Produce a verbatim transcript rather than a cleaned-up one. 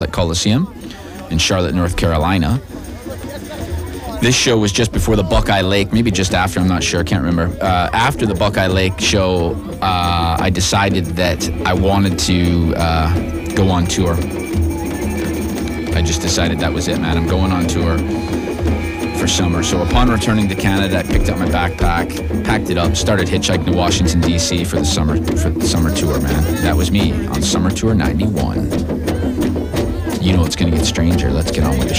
Coliseum in Charlotte, North Carolina. This show was just before the Buckeye Lake, maybe just after, I'm not sure, I can't remember. Uh, after the Buckeye Lake show, uh, I decided that I wanted to uh, go on tour. I just decided that was it, man. I'm going on tour for summer. So upon returning to Canada, I picked up my backpack, packed it up, started hitchhiking to Washington, D C for the summer for the summer tour, man. That was me on Summer Tour ninety-one. You know it's going to get stranger. Let's get on with the show.